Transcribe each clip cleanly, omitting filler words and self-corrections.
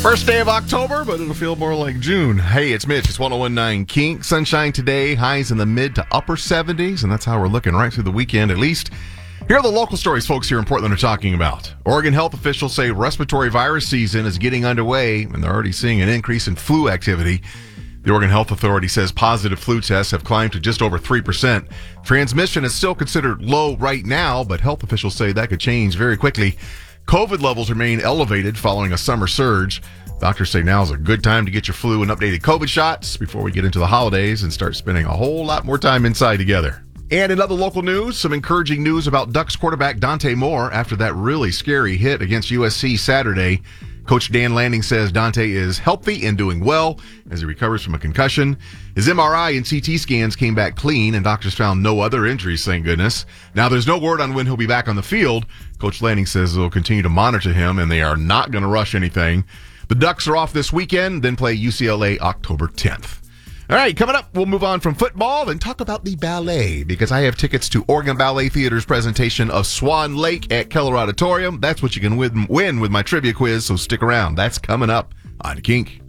First day of October, but it'll feel more like June. Hey, it's Mitch. It's 101.9 Kink. Sunshine today, highs in the mid to upper 70s, and that's how we're looking right through the weekend at least. Here are the local stories folks here in Portland are talking about. Oregon health officials say respiratory virus season is getting underway, and they're already seeing an increase in flu activity. The Oregon Health Authority says positive flu tests have climbed to just over 3%. Transmission is still considered low right now, but health officials say that could change very quickly. COVID levels remain elevated following a summer surge. Doctors say now is a good time to get your flu and updated COVID shots before we get into the holidays and start spending a whole lot more time inside together. And in other local news, some encouraging news about Ducks quarterback Dante Moore after that really scary hit against USC Saturday. Coach Dan Lanning says Dante is healthy and doing well as he recovers from a concussion. His MRI and CT scans came back clean, and doctors found no other injuries, thank goodness. Now, there's no word on when he'll be back on the field. Coach Lanning says they'll continue to monitor him, and they are not going to rush anything. The Ducks are off this weekend, then play UCLA October 10th. All right, coming up, we'll move on from football and talk about the ballet, because I have tickets to Oregon Ballet Theater's presentation of Swan Lake at Keller Auditorium. That's what you can win with my trivia quiz, so stick around. That's coming up on Kink.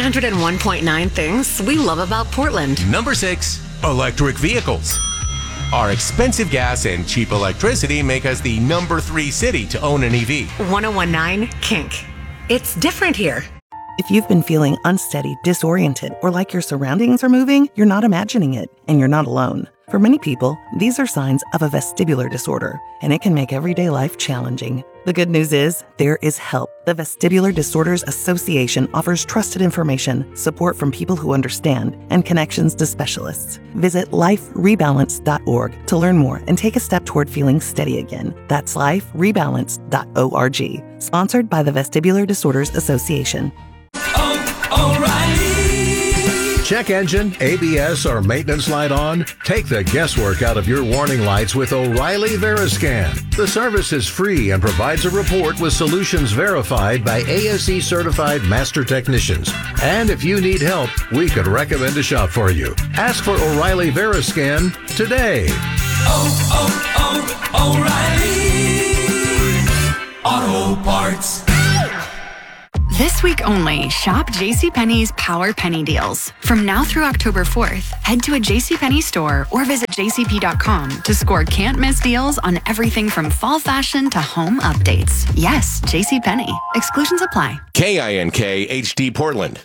101.9 things we love about Portland. Number 6, electric vehicles. Our expensive gas and cheap electricity make us the number 3 city to own an EV. 101.9 Kink. It's different here. If you've been feeling unsteady, disoriented, or like your surroundings are moving, you're not imagining it, and you're not alone. For many people, these are signs of a vestibular disorder, and it can make everyday life challenging. The good news is, there is help. The Vestibular Disorders Association offers trusted information, support from people who understand, and connections to specialists. Visit liferebalance.org to learn more and take a step toward feeling steady again. That's liferebalance.org. Sponsored by the Vestibular Disorders Association. O'Reilly. Check engine, ABS, or maintenance light on? Take the guesswork out of your warning lights with O'Reilly Veriscan. The service is free and provides a report with solutions verified by ASE certified master technicians. And if you need help, we could recommend a shop for you. Ask for O'Reilly Veriscan today. O'Reilly Auto Parts. This week only, shop JCPenney's Power Penny Deals. From now through October 4th, head to a JCPenney store or visit jcp.com to score can't-miss deals on everything from fall fashion to home updates. Yes, JCPenney. Exclusions apply. KINK HD Portland.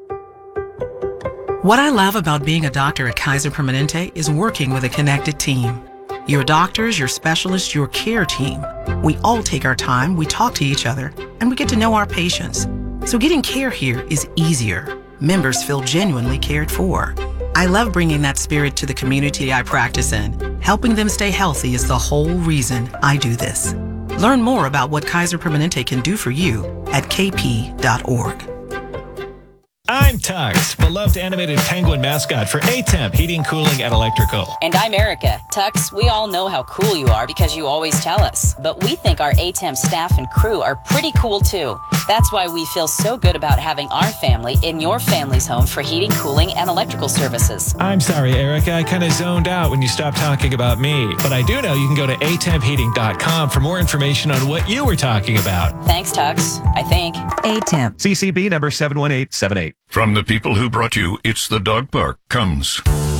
What I love about being a doctor at Kaiser Permanente is working with a connected team. Your doctors, your specialists, your care team. We all take our time, we talk to each other, and we get to know our patients. So getting care here is easier. Members feel genuinely cared for. I love bringing that spirit to the community I practice in. Helping them stay healthy is the whole reason I do this. Learn more about what Kaiser Permanente can do for you at kp.org. I'm Tux, beloved animated penguin mascot for A-Temp Heating, Cooling, and Electrical. And I'm Erica. Tux, we all know how cool you are because you always tell us. But we think our A-Temp staff and crew are pretty cool too. That's why we feel so good about having our family in your family's home for heating, cooling, and electrical services. I'm sorry, Erica. I kind of zoned out when you stopped talking about me. But I do know you can go to atempheating.com for more information on what you were talking about. Thanks, Tux. I think. A-Temp. CCB number 71878. From the people who brought you It's the Dog Park comes